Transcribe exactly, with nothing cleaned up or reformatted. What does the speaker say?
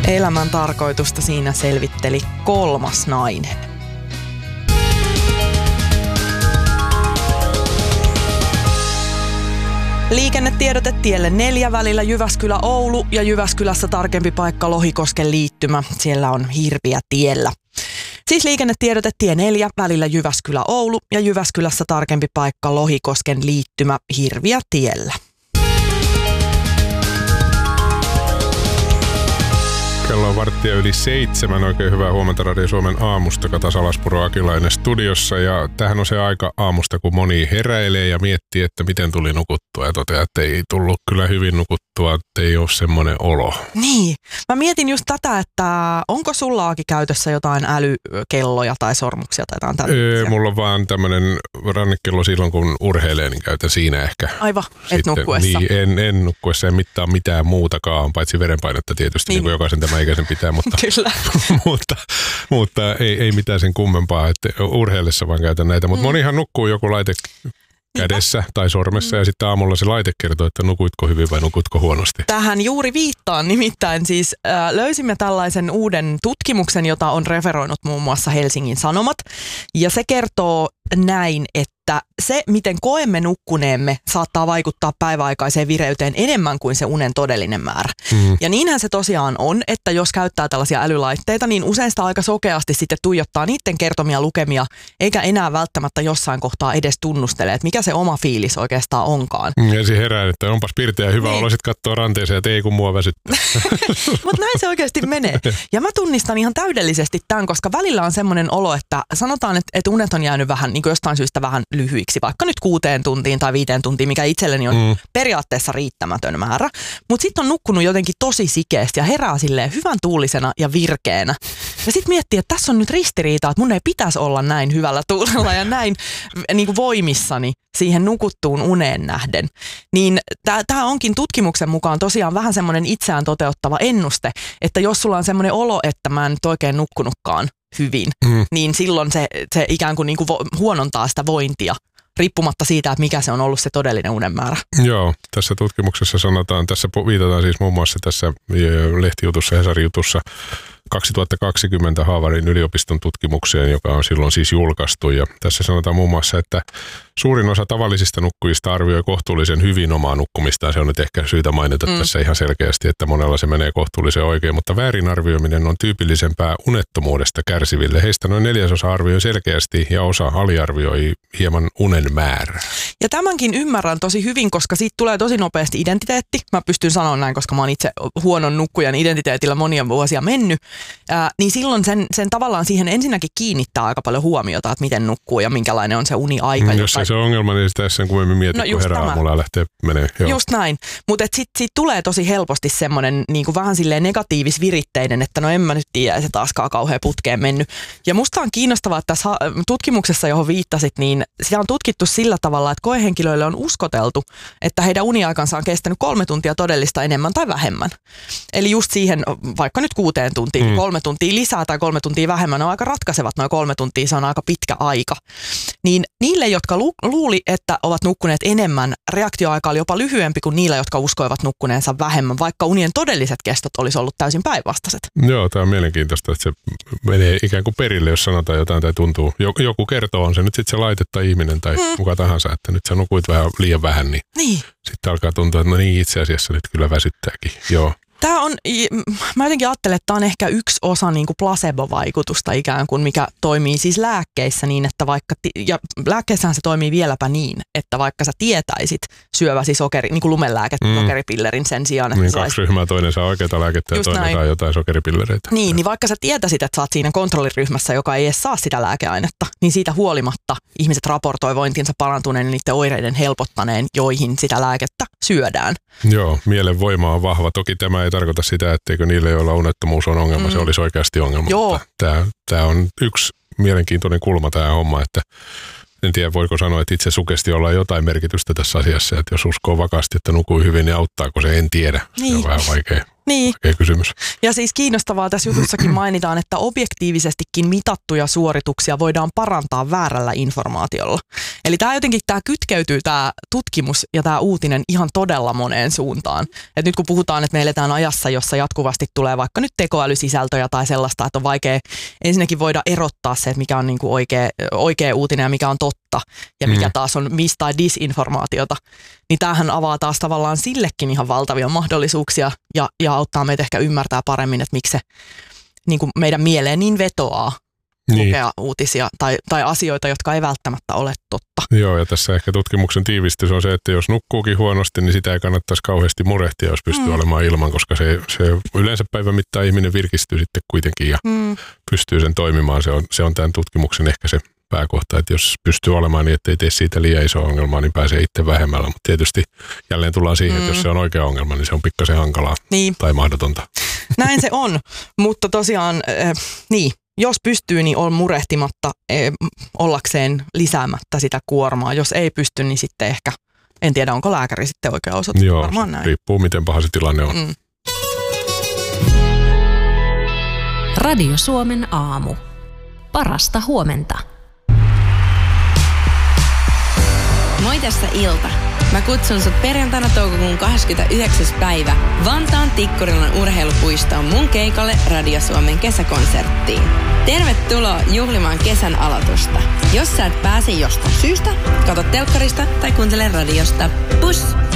Elämän tarkoitusta siinä selvitteli kolmas nainen. Liikennetiedote tielle neljä välillä Jyväskylä-Oulu ja Jyväskylässä tarkempi paikka Lohikosken liittymä. Siellä on hirviä tiellä. Siis liikennetiedote tie neljä välillä Jyväskylä-Oulu ja Jyväskylässä tarkempi paikka Lohikosken liittymä hirviä tiellä. Kello on varttia yli seitsemän. Oikein hyvää huomenta Radio Suomen aamusta. Kata Salaspuro Akilainen studiossa. Ja tämähän on se aika aamusta, kun moni heräilee ja miettii, että miten tuli nukuttua. Ja toteaa, että ei tullut kyllä hyvin nukuttua, että ei ole semmoinen olo. Niin. Mä mietin just tätä, että onko sullaakin käytössä jotain älykelloja tai sormuksia tai jotain tällaisia? Ei, mulla on vaan tämmöinen rannekello silloin, kun urheilee, niin käytän siinä ehkä. Aivan, et nukkuessa. Niin, en, en nukkuessa, en mittaa mitään muutakaan, paitsi verenpainetta tietysti, niin, niin kuin jokaisen tämä ikäisen pitää, mutta, mutta, mutta ei, ei mitään sen kummempaa, että urheillessa vaan käytän näitä. Mutta mm. monihan nukkuu joku laite kädessä tai sormessa mm. ja sitten aamulla se laite kertoo, että nukuitko hyvin vai nukuitko huonosti. Tähän juuri viittaan, nimittäin siis äh, löysimme tällaisen uuden tutkimuksen, jota on referoinut muun muassa Helsingin Sanomat. Ja se kertoo näin, että se, miten koemme nukkuneemme, saattaa vaikuttaa päiväaikaiseen vireyteen enemmän kuin se unen todellinen määrä. Mm. Ja niinhän se tosiaan on, että jos käyttää tällaisia älylaitteita, niin usein sitä aika sokeasti sitten tuijottaa niiden kertomia lukemia, eikä enää välttämättä jossain kohtaa edes tunnustele, että mikä se oma fiilis oikeastaan onkaan. Ja se herää, että onpas pirteä ja hyvä niin. Olo, sit kattoo ranteeseen, että ei kun mua väsyttää. Mutta näin se oikeasti menee. Ja mä tunnistan ihan täydellisesti tämän, koska välillä on semmoinen olo, että sanotaan, että, että unet on jäänyt vähän niin kuin jostain syystä vähän lyhyiksi, vaikka nyt kuuteen tuntiin tai viiteen tuntiin, mikä itselleni on mm. periaatteessa riittämätön määrä. Mutta sitten on nukkunut jotenkin tosi sikeästi ja herää silleen hyvän tuulisena ja virkeänä. Ja sitten miettii, että tässä on nyt ristiriita, että mun ei pitäisi olla näin hyvällä tuulella ja näin niin kuin voimissani siihen nukuttuun uneen nähden. Niin tämä onkin tutkimuksen mukaan tosiaan vähän semmoinen itseään toteuttava ennuste, että jos sulla on semmoinen olo, että mä en nyt oikein nukkunutkaan hyvin, mm. niin silloin se, se ikään kuin, niin kuin vo, huonontaa sitä vointia, riippumatta siitä, että mikä se on ollut se todellinen unen määrä. Joo, tässä tutkimuksessa sanotaan, tässä viitataan siis muun muassa tässä lehtijutussa, Hesari-jutussa kaksituhattakaksikymmentä Haavarin yliopiston tutkimukseen, joka on silloin siis julkaistu. Ja tässä sanotaan muun muassa, että suurin osa tavallisista nukkujista arvioi kohtuullisen hyvin omaa nukkumistaan. Se on nyt ehkä syytä mainita mm. tässä ihan selkeästi, että monella se menee kohtuullisen oikein, mutta väärinarvioiminen on tyypillisempää unettomuudesta kärsiville. Heistä noin neljäsosa arvioi selkeästi ja osa aliarvioi hieman unen määrää. Ja tämänkin ymmärrän tosi hyvin, koska siitä tulee tosi nopeasti identiteetti. Mä pystyn sanoa näin, koska mä oon itse huonon nukkujan identiteetillä monia vuosia mennyt. Ää, niin silloin sen, sen tavallaan siihen ensinnäkin kiinnittää aika paljon huomiota, että miten nukkuu ja minkälainen on se uniaika. Mm, jos se on ongelma, niin sitä sen kummemmin mietit, no kun herää aamulla ja lähtee menee. Joo. Just näin. Mutta sitten sit tulee tosi helposti semmoinen niinku vähän silleen negatiivisviritteinen, että no en mä nyt tiedä, se taaskaan kauhean putkeen mennyt. Ja musta on kiinnostavaa, että tässä tutkimuksessa, johon viittasit, niin sitä on tutkittu sillä tavalla, että koehenkilöille on uskoteltu, että heidän uniaikansa on kestänyt kolme tuntia todellista enemmän tai vähemmän. Eli just siihen vaikka nyt kuuteen tuntiin, mm. kolme tuntia lisää tai kolme tuntia vähemmän, on aika ratkaisevat noin kolme tuntia, se on aika pitkä aika. Niin niille, jotka lu- luuli, että ovat nukkuneet enemmän, reaktioaika oli jopa lyhyempi kuin niillä, jotka uskoivat nukkuneensa vähemmän, vaikka unien todelliset kestot olisi ollut täysin päinvastaiset. Joo, tämä on mielenkiintoista, että se menee ikään kuin perille, jos sanotaan jotain tai tuntuu. Joku kertoo, on se nyt sitten se laite tai ihminen tai mm. kuka tahansa, että nyt sä nukuit vähän liian vähän, niin, niin. Sitten alkaa tuntua, että no niin, itse asiassa nyt kyllä väsyttääkin. Joo. Tämä on, mä jotenkin ajattelen, että tämä on ehkä yksi osa niin kuin placebo-vaikutusta ikään kuin, mikä toimii siis lääkkeissä niin, että vaikka, ja lääkkeissähän se toimii vieläpä niin, että vaikka sä tietäisit syöväsi sokeri, niin kuin lumelääket, mm. sokeripillerin sen sijaan. Että niin kaksi sais... ryhmää, toinen saa oikeita lääkettä ja toinen näin. Saa jotain sokeripillereitä. Niin, niin vaikka sä tietäisit, että sä oot siinä kontrolliryhmässä, joka ei edes saa sitä lääkeainetta, niin siitä huolimatta ihmiset raportoi vointinsa parantuneen ja niiden oireiden helpottaneen, joihin sitä lääkettä syödään. Joo, mielen voima on vahva. Toki tämä ei tarkoita sitä, etteikö niille, joilla unettomuus on ongelma, mm. se olisi oikeasti ongelma. Joo. Tämä, tämä on yksi mielenkiintoinen kulma tämä homma, että en tiedä voiko sanoa, että itse sugestiolla on jotain merkitystä tässä asiassa, että jos uskoo vakaasti, että nukuu hyvin, niin auttaako se, en tiedä. Niin. Se on vähän vaikea, Niin. Oikea kysymys. Ja siis kiinnostavaa tässä jutussakin mainitaan, että objektiivisestikin mitattuja suorituksia voidaan parantaa väärällä informaatiolla. Eli tämä jotenkin tämä kytkeytyy tämä tutkimus ja tämä uutinen ihan todella moneen suuntaan. Et nyt kun puhutaan, että me eletään ajassa, jossa jatkuvasti tulee vaikka nyt tekoälysisältöjä tai sellaista, että on vaikea ensinnäkin voida erottaa se, että mikä on niinku oikea, oikea uutinen ja mikä on totta ja mikä mm. taas on mis- tai disinformaatiota, niin tämähän avaa taas tavallaan sillekin ihan valtavia mahdollisuuksia ja, ja auttaa meitä ehkä ymmärtää paremmin, että miksi se niin kuin meidän mieleen niin vetoaa niin. lukea uutisia tai, tai asioita, jotka ei välttämättä ole totta. Joo, ja tässä ehkä tutkimuksen tiivistys on se, että jos nukkuukin huonosti, niin sitä ei kannattaisi kauheasti murehtia, jos pystyy mm. olemaan ilman, koska se, se yleensä päivän mittaan ihminen virkistyy sitten kuitenkin ja mm. pystyy sen toimimaan. Se on, se on tämän tutkimuksen ehkä se pääkohta, että jos pystyy olemaan niin, että ei tee siitä liian iso ongelmaa, niin pääsee itse vähemmällä. Mutta tietysti jälleen tullaan siihen, mm. että jos se on oikea ongelma, niin se on pikkasen hankalaa niin. tai mahdotonta. Näin se on, mutta tosiaan äh, niin, jos pystyy, niin on murehtimatta äh, ollakseen lisäämättä sitä kuormaa. Jos ei pysty, niin sitten ehkä, en tiedä onko lääkäri sitten oikea osoite. Joo, varmaan näin. Riippuu miten paha se tilanne on. Mm. Radio Suomen aamu. Parasta huomenta. Moi, tässä Ilta. Mä kutsun sut perjantaina toukokuun kahdeskymmenesyhdeksäs päivä Vantaan Tikkurilan urheilupuistoon mun keikalle Radio Suomen kesäkonserttiin. Tervetuloa juhlimaan kesän aloitusta. Jos sä et pääse jostain syystä, kato telkkarista tai kuuntele radiosta. Pus!